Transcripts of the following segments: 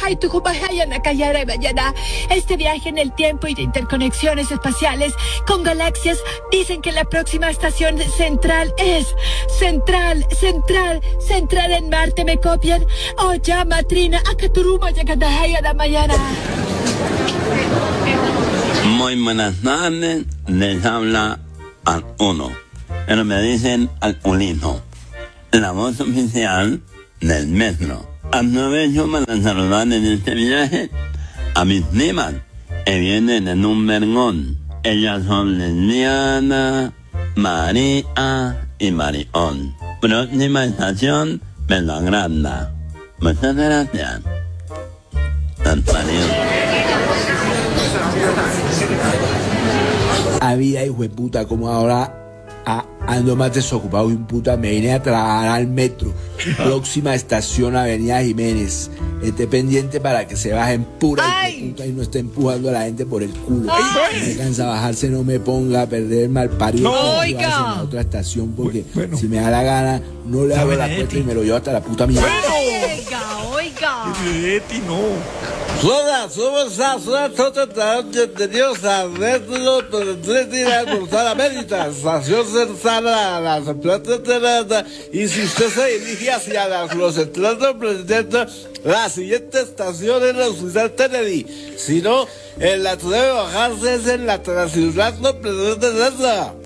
Este viaje en el tiempo y de interconexiones espaciales con galaxias dicen que la próxima estación central es Central en Marte. ¿Me copian? Oh, ya, Matrina, Akaturuma, Yakandahaya, Damayana. Muy buenas tardes, les habla al uno, pero me dicen al unino, la voz oficial del metro. Aprovecho para saludar en este viaje a mis primas que vienen en un vergón. Ellas son lesbiana, María y Marión. Próxima estación, Belgranda. Muchas gracias. A vida, hijo de puta, como ahora ando más desocupado y un puta, me vine a trabajar al metro. Próxima estación, Avenida Jiménez. Esté pendiente para que se bajen pura y puta y no esté empujando a la gente por el culo. No me cansa bajarse, no me ponga a perder el mal parido. No, oiga. A otra estación porque si me da la gana, no le abro la puerta y me lo llevo hasta la puta mierda. Oiga. Betty, no. Somos bienvenidos a verlo por 3 días por la Mérida, estación cercana a las plantas de nada. Y si usted se dirige hacia los centros del presidente, la siguiente estación es la Ciudad Kennedy. Si no, en la que debe bajarse es en la Ciudad del presidente de nada.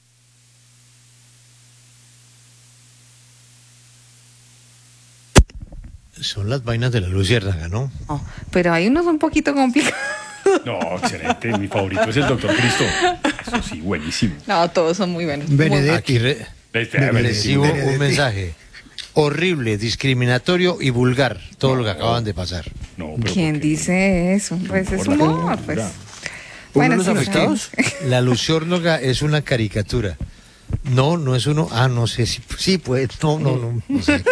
Son las vainas de la luciérnaga, ¿no? Oh, pero hay unos un poquito complicados. No, excelente. Mi favorito es el Doctor Cristo. Eso sí, buenísimo. No, todos son muy buenos. Aquí recibo un mensaje horrible, discriminatorio y vulgar. Todo lo que acaban de pasar. No, ¿Quién dice eso? Pues es humor, pues. Bueno, los afectados? La luciérnaga es una caricatura. No es uno. No sé si sí, pues. No sé.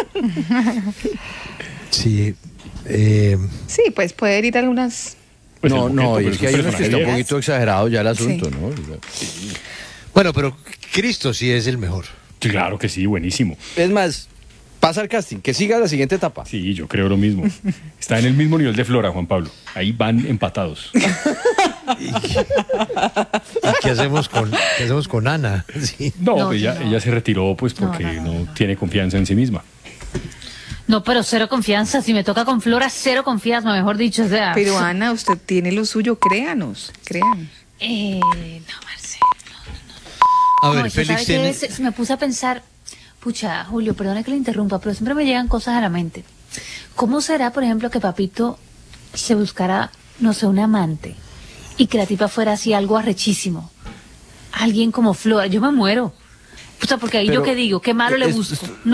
Sí. Sí, pues puede ir algunas. Pues es que hay unos que está un poquito exagerado ya el asunto, sí. ¿No? Sí. Bueno, pero Cristo sí es el mejor. Sí, claro que sí, buenísimo. Es más, pasa al casting, que siga la siguiente etapa. Sí, yo creo lo mismo. Está en el mismo nivel de Flora, Juan Pablo. Ahí van empatados. ¿Y qué hacemos con Ana? Sí. No, ella se retiró pues porque no tiene confianza en sí misma. No, pero cero confianza. Si me toca con Flora, cero confianza, mejor dicho. O sea, pero Ana, usted tiene lo suyo, créanos. No, Marce. No. A ver, Félix me puse a pensar, pucha, Julio, perdone que lo interrumpa, pero siempre me llegan cosas a la mente. ¿Cómo será, por ejemplo, que Papito se buscara, no sé, un amante y que la tipa fuera así algo arrechísimo? Alguien como Flora, yo me muero. Puta, porque ahí pero, yo qué digo, qué malo le busco.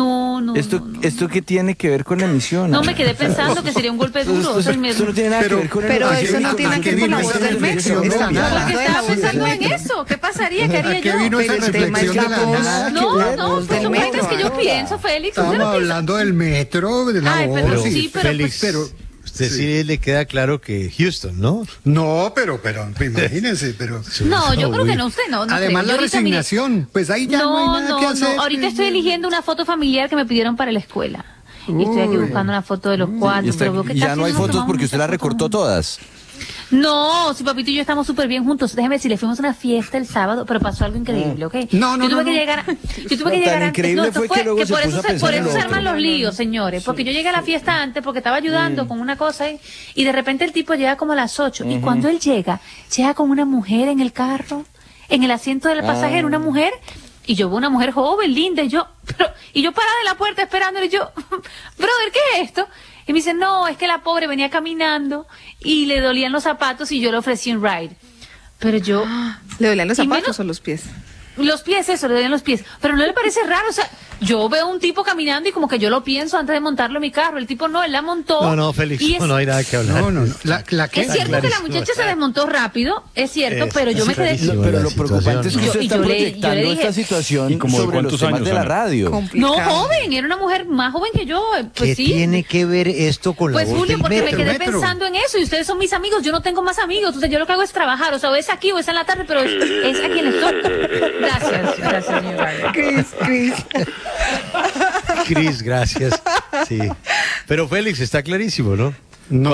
¿Esto qué tiene que ver con la emisión? No, me quedé pensando que sería un golpe duro. Eso no tiene nada que ver con pero eso no tiene que ver con la voz del metro. Estaba pensando en eso. ¿Qué pasaría? ¿Qué haría yo? Pero el tema es la voz. No, por supuesto es que yo pienso, Félix. Estamos hablando del metro, de la voz. Pero sí, Félix, usted sí le queda claro que Houston, ¿no? No, pero imagínense, pero... No, yo creo que no, usted no. Además la resignación, pues ahí ya no hay nada que hacer. No, ahorita estoy eligiendo una foto familiar que me pidieron para la escuela. Y estoy aquí buscando una foto de los cuatro. Ya no hay fotos porque usted las recortó todas. No, si Papito y yo estamos súper bien juntos. Déjeme decirle, fuimos a una fiesta el sábado, pero pasó algo increíble, ¿ok? No. Yo tuve que llegar antes. Increíble fue que luego por eso se arman los líos, Sí. señores. Porque yo llegué a la fiesta antes porque estaba ayudando con una cosa y de repente el tipo llega como a las 8. Y cuando él llega con una mujer en el carro, en el asiento del pasajero, una mujer. Y yo veo una mujer joven, linda, y yo parada en la puerta esperándole, y yo, brother, ¿qué es esto? Y me dice, no, es que la pobre venía caminando y le dolían los zapatos y yo le ofrecí un ride. Pero yo... ¿Le dolían los zapatos o los pies? Los pies, eso, le dolían los pies. Pero no le parece raro, o sea, yo veo un tipo caminando y como que yo lo pienso antes de montarlo en mi carro. El tipo no, él la montó. No, Félix, no hay nada que hablar. No. Es cierto que la muchacha se desmontó rápido, es cierto, pero yo me quedé... Pero lo preocupante es que usted está proyectando esta situación sobre los temas de la radio. No, joven, era una mujer más joven que yo, pues sí. ¿Qué tiene que ver esto con la voz Pues Julio, porque metro? me quedé pensando en eso y ustedes son mis amigos, yo no tengo más amigos, entonces yo lo que hago es trabajar, o sea, o es aquí o es en la tarde, pero es a quien les toca. Gracias, señor. Cris, gracias. Sí. Pero Félix, está clarísimo, ¿no? No.